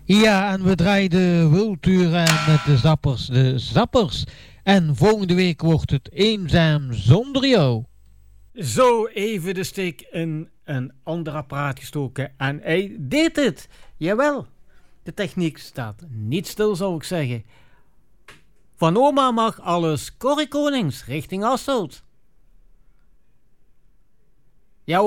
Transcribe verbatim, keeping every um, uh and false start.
Ja, en we draaiden Wiltuur en met de Zappers de Zappers. En volgende week wordt het Eenzaam zonder jou. Zo even de steek in een ander apparaat gestoken en hij deed het. Jawel, de techniek staat niet stil, zou ik zeggen. Van oma mag alles, Corrie Konings richting Hasselt.